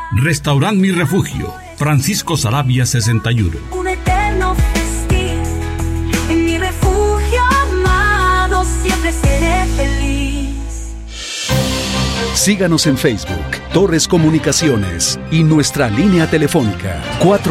Restaurant Mi Refugio, Francisco Saravia 61. Un eterno festín, en mi refugio amado siempre seré feliz. Síganos en Facebook, Torres Comunicaciones y nuestra línea telefónica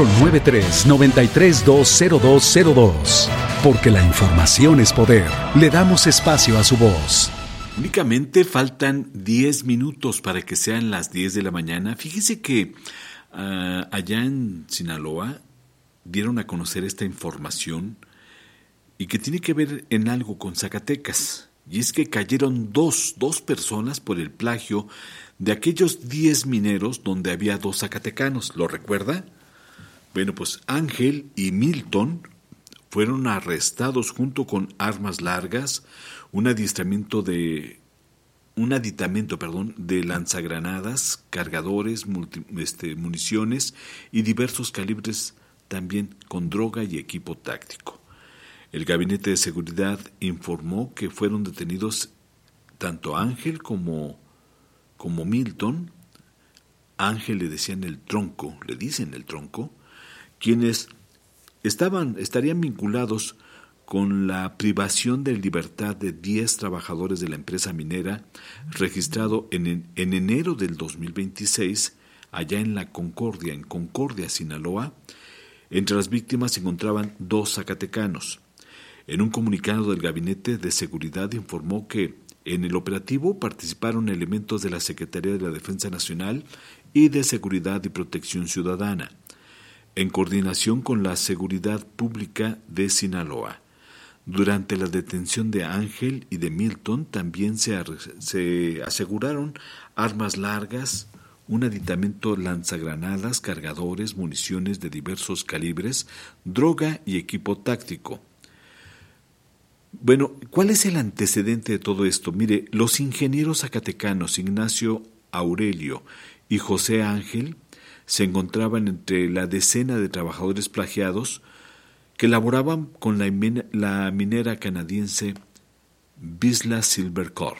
493-9320202. Porque la información es poder, le damos espacio a su voz. Únicamente faltan 10 minutos para que sean las 10 de la mañana. Fíjese que allá en Sinaloa dieron a conocer esta información y que tiene que ver en algo con Zacatecas. Y es que cayeron dos personas por el plagio de aquellos 10 mineros donde había 2 zacatecanos. ¿Lo recuerda? Bueno, pues Ángel y Milton fueron arrestados junto con armas largas, un aditamento de lanzagranadas, cargadores, municiones y diversos calibres, también con droga y equipo táctico. El Gabinete de Seguridad informó que fueron detenidos tanto Ángel como Milton. Ángel le dicen el tronco, quienes estarían vinculados con la privación de libertad de 10 trabajadores de la empresa minera, registrado en enero del 2026, allá en Concordia, Sinaloa. Entre las víctimas se encontraban 2 zacatecanos. En un comunicado del Gabinete de Seguridad informó que en el operativo participaron elementos de la Secretaría de la Defensa Nacional y de Seguridad y Protección Ciudadana, en coordinación con la Seguridad Pública de Sinaloa. Durante la detención de Ángel y de Milton también se aseguraron armas largas, un aditamento lanzagranadas, cargadores, municiones de diversos calibres, droga y equipo táctico. Bueno, ¿cuál es el antecedente de todo esto? Mire, los ingenieros zacatecanos Ignacio Aurelio y José Ángel se encontraban entre la decena de trabajadores plagiados que laboraban con la minera canadiense Vizsla Silver Corp.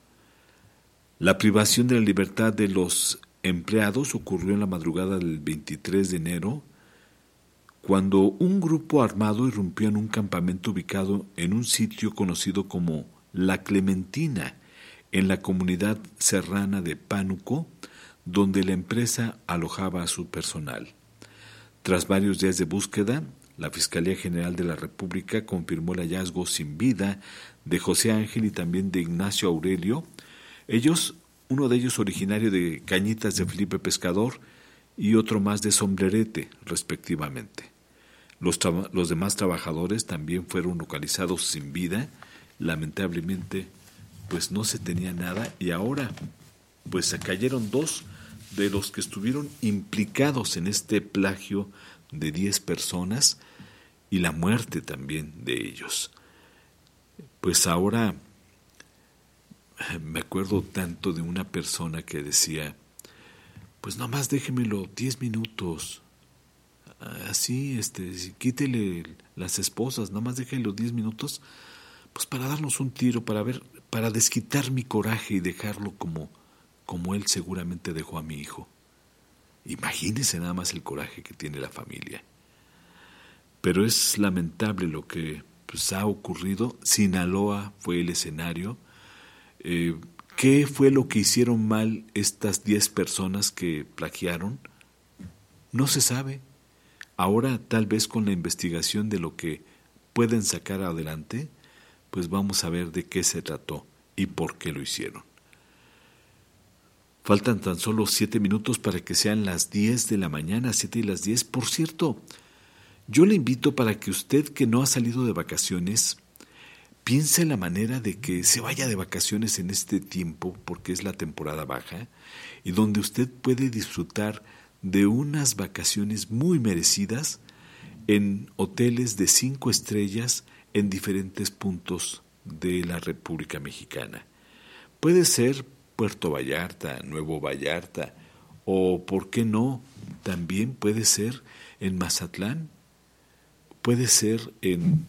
La privación de la libertad de los empleados ocurrió en la madrugada del 23 de enero, cuando un grupo armado irrumpió en un campamento ubicado en un sitio conocido como La Clementina, en la comunidad serrana de Pánuco, donde la empresa alojaba a su personal. Tras varios días de búsqueda, la Fiscalía General de la República confirmó el hallazgo sin vida de José Ángel y también de Ignacio Aurelio. Uno de ellos originario de Cañitas de Felipe Pescador y otro más de Sombrerete, respectivamente. Los demás trabajadores también fueron localizados sin vida. Lamentablemente, pues no se tenía nada y ahora pues se cayeron 2 de los que estuvieron implicados en este plagio de 10 personas y la muerte también de ellos. Pues ahora me acuerdo tanto de una persona que decía, pues nomás déjemelo 10 minutos, así, quítele las esposas, nomás déjelo 10 minutos, pues para darnos un tiro, para desquitar mi coraje y dejarlo como él seguramente dejó a mi hijo. Imagínense nada más el coraje que tiene la familia. Pero es lamentable lo que ha ocurrido. Sinaloa fue el escenario. ¿Qué fue lo que hicieron mal estas 10 personas que plagiaron? No se sabe. Ahora, tal vez con la investigación de lo que pueden sacar adelante, pues vamos a ver de qué se trató y por qué lo hicieron. Faltan tan solo 7 minutos para que sean las 10 de la mañana, 7 y las 10. Por cierto, yo le invito para que usted que no ha salido de vacaciones, piense en la manera de que se vaya de vacaciones en este tiempo, porque es la temporada baja, y donde usted puede disfrutar de unas vacaciones muy merecidas en hoteles de 5 estrellas en diferentes puntos de la República Mexicana. Puede ser Puerto Vallarta, Nuevo Vallarta, o por qué no, también puede ser en Mazatlán, puede ser en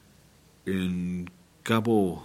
Cabo,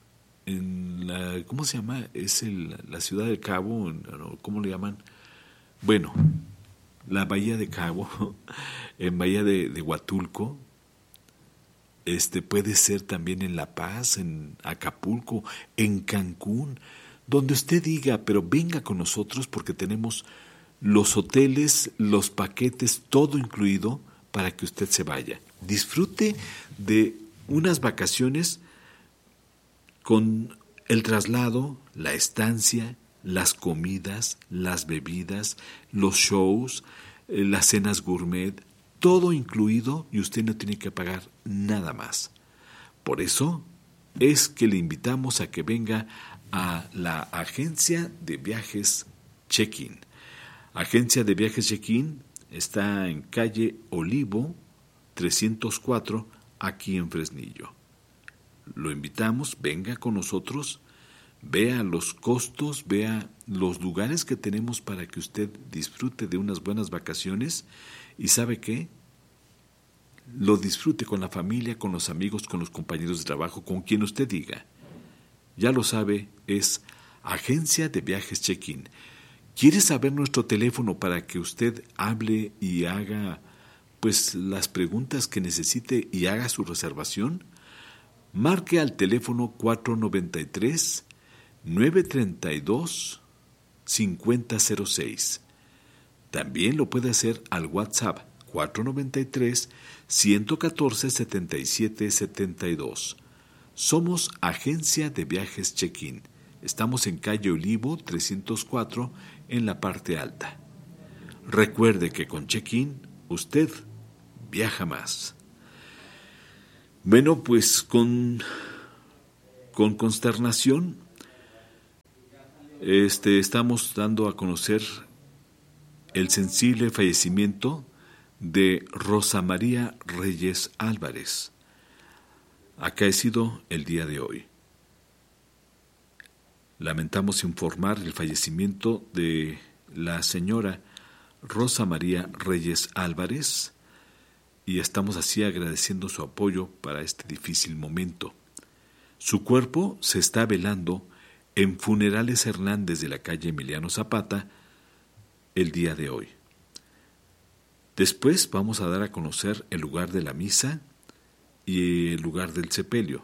¿cómo se llama? Es la ciudad del Cabo, ¿cómo le llaman? Bueno, la Bahía de Cabo, en Bahía de Huatulco, puede ser también en La Paz, en Acapulco, en Cancún, donde usted diga, pero venga con nosotros porque tenemos los hoteles, los paquetes, todo incluido para que usted se vaya. Disfrute de unas vacaciones con el traslado, la estancia, las comidas, las bebidas, los shows, las cenas gourmet, todo incluido y usted no tiene que pagar nada más. Por eso es que le invitamos a que venga a la Agencia de Viajes Check-in. Agencia de Viajes Check-in está en calle Olivo 304, aquí en Fresnillo. Lo invitamos, venga con nosotros, vea los costos, vea los lugares que tenemos para que usted disfrute de unas buenas vacaciones y ¿sabe qué? Lo disfrute con la familia, con los amigos, con los compañeros de trabajo, con quien usted diga. Ya lo sabe, es Agencia de Viajes Check-in. ¿Quiere saber nuestro teléfono para que usted hable y haga pues las preguntas que necesite y haga su reservación? Marque al teléfono 493-932-5006. También lo puede hacer al WhatsApp 493-114-7772. Somos Agencia de Viajes Check-in. Estamos en calle Olivo 304 en la parte alta. Recuerde que con Check-in usted viaja más. Bueno, pues con consternación estamos dando a conocer el sensible fallecimiento de Rosa María Reyes Álvarez, acaecido el día de hoy. Lamentamos informar el fallecimiento de la señora Rosa María Reyes Álvarez y estamos así agradeciendo su apoyo para este difícil momento. Su cuerpo se está velando en Funerales Hernández de la calle Emiliano Zapata el día de hoy. Después vamos a dar a conocer el lugar de la misa y el lugar del sepelio.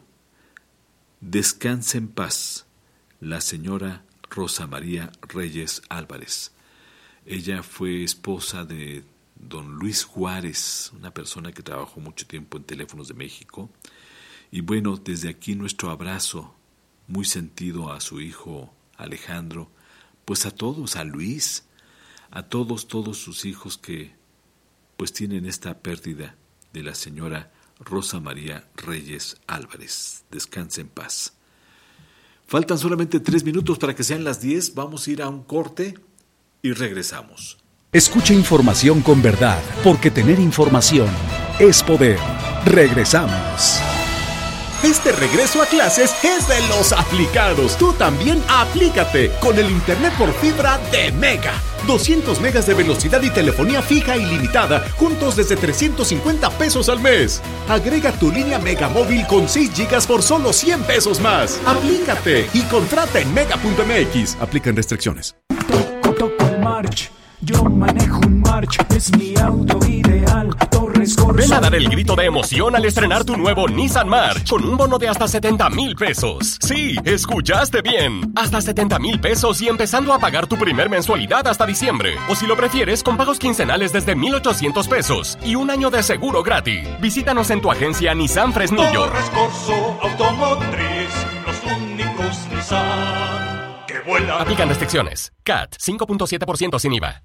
Descanse en paz la señora Rosa María Reyes Álvarez. Ella fue esposa de don Luis Juárez, una persona que trabajó mucho tiempo en Teléfonos de México. Y bueno, desde aquí nuestro abrazo muy sentido a su hijo Alejandro, pues a todos, a Luis, a todos sus hijos que pues tienen esta pérdida de la señora Rosa María Reyes Álvarez. Descanse en paz. Faltan solamente 3 minutos para que sean las 10. Vamos a ir a un corte y regresamos. Escucha información con verdad, porque tener información es poder. Regresamos. Este regreso a clases es de los aplicados. Tú también aplícate con el internet por fibra de Mega. 200 megas de velocidad y telefonía fija ilimitada, juntos desde 350 pesos al mes. Agrega tu línea Mega móvil con 6 gigas por solo 100 pesos más. Aplícate y contrata en mega.mx. Aplican restricciones. Toco el March. Yo manejo un March, es mi auto ideal. Torres Corso. Ven a dar el grito de emoción al estrenar tu nuevo Nissan March con un bono de hasta 70,000 pesos. Sí, escuchaste bien. Hasta 70,000 pesos y empezando a pagar tu primer mensualidad hasta diciembre. O si lo prefieres, con pagos quincenales desde 1,800 pesos y un año de seguro gratis. Visítanos en tu agencia Nissan Fresnillo. Torres Corso Automotriz, los únicos Nissan que vuelan. Aplican restricciones. CAT 5.7% sin IVA.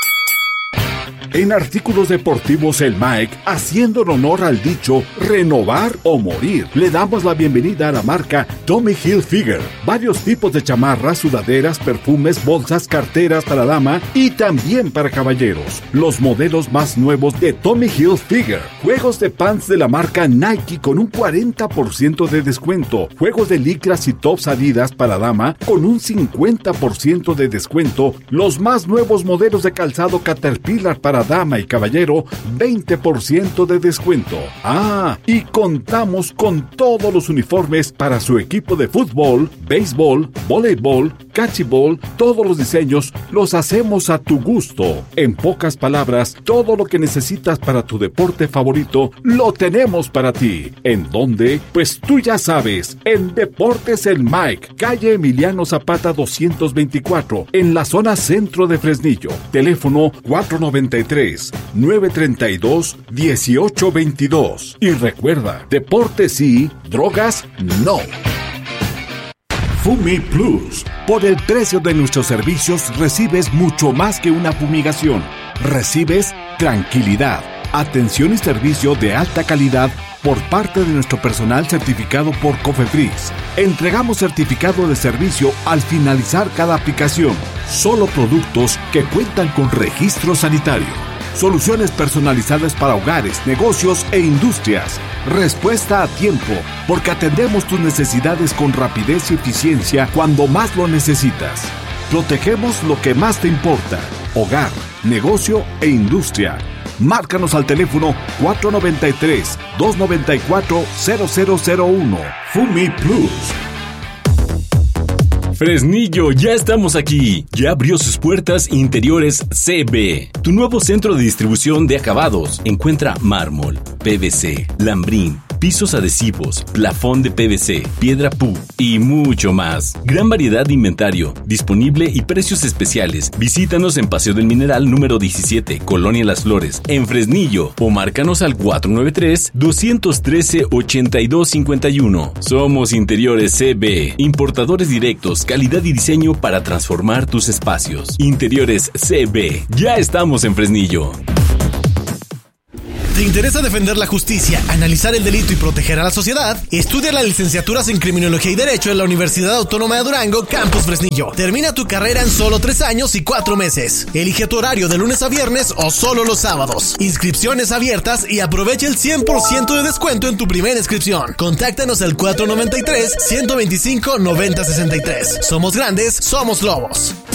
En Artículos Deportivos El Mike, haciendo honor al dicho renovar o morir, le damos la bienvenida a la marca Tommy Hilfiger. Varios tipos de chamarras, sudaderas, perfumes, bolsas, carteras para dama y también para caballeros. Los modelos más nuevos de Tommy Hilfiger. Juegos de pants de la marca Nike con un 40% de descuento. Juegos de licras y tops Adidas para dama con un 50% de descuento. Los más nuevos modelos de calzado Caterpillar para dama y caballero 20% de descuento. Ah, y contamos con todos los uniformes para su equipo de fútbol, béisbol, voleibol, cachibol. Todos los diseños los hacemos a tu gusto. En pocas palabras, todo lo que necesitas para tu deporte favorito lo tenemos para ti. ¿En dónde? Pues tú ya sabes, en Deportes El Mike, calle Emiliano Zapata 224, en la zona centro de Fresnillo. Teléfono 493-932-1822. Y recuerda, deportes sí, drogas no. Fumi Plus. Por el precio de nuestros servicios recibes mucho más que una fumigación. Recibes tranquilidad, atención y servicio de alta calidad por parte de nuestro personal certificado por COFEPRIS. Entregamos certificado de servicio al finalizar cada aplicación. Solo productos que cuentan con registro sanitario. Soluciones personalizadas para hogares, negocios e industrias. Respuesta a tiempo, porque atendemos tus necesidades con rapidez y eficiencia cuando más lo necesitas. Protegemos lo que más te importa: hogar, negocio e industria. Márcanos al teléfono 493-294-0001. Fumi Plus. Fresnillo, ya estamos aquí. Ya abrió sus puertas Interiores CB, tu nuevo centro de distribución de acabados. Encuentra mármol, PVC, lambrín, pisos adhesivos, plafón de PVC, piedra PU y mucho más. Gran variedad de inventario, disponible y precios especiales. Visítanos en Paseo del Mineral número 17, Colonia Las Flores, en Fresnillo, o márcanos al 493-213-8251. Somos Interiores CB, importadores directos, calidad y diseño para transformar tus espacios. Interiores CB, ya estamos en Fresnillo. ¿Te interesa defender la justicia, analizar el delito y proteger a la sociedad? Estudia las licenciaturas en Criminología y Derecho en la Universidad Autónoma de Durango, Campus Fresnillo. Termina tu carrera en solo 3 años y 4 meses. Elige tu horario de lunes a viernes o solo los sábados. Inscripciones abiertas y aprovecha el 100% de descuento en tu primera inscripción. Contáctanos al 493-125-9063. Somos grandes, somos lobos.